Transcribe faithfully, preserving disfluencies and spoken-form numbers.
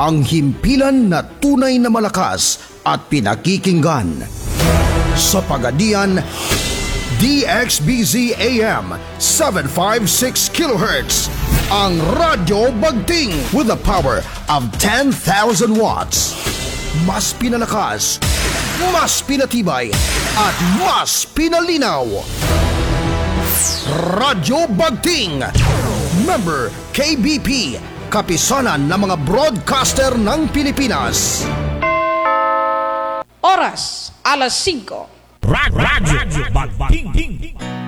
ang himpilan na tunay na malakas at pinakikinggan. Sa Pagadian, D X B Z A M seven fifty-six kilohertz, ang Radyo Bagting with a power of ten thousand watts. Mas pinalakas, mas pinatibay, at mas pinalinaw. Radyo Bagting, member K B P, kapisanan ng mga broadcaster ng Pilipinas. Oras, alas singko. Radyo Bagting.